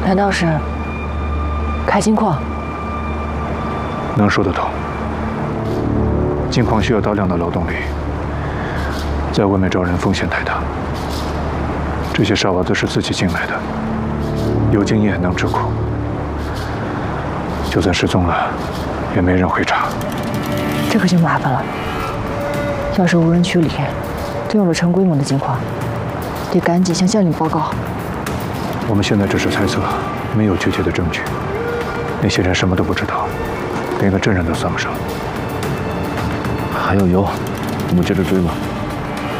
难道是开金矿？ 能说得通。金矿需要大量的劳动力，在外面招人风险太大。这些傻娃子是自己进来的，有经验能吃苦。就算失踪了，也没人会查。 这可就麻烦了。要是无人区里动用了成规模的金矿，得赶紧向将领报告。 我们现在只是猜测，没有确切的证据。那些人什么都不知道，连个证人都算不上。 还有油，我们接着追吧。